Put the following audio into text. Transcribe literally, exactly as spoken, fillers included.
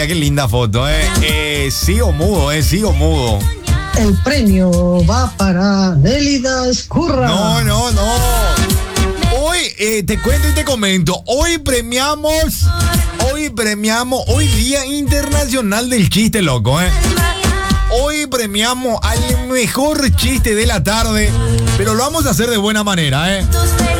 Qué linda foto, ¿eh? eh sigo mudo, ¿eh? Sigo mudo. El premio va para Nélida Escurra. No, no, no. Hoy, eh, te cuento y te comento, hoy premiamos, hoy premiamos, hoy Día Internacional del Chiste Loco, ¿eh? Hoy premiamos al mejor chiste de la tarde, pero lo vamos a hacer de buena manera, ¿eh?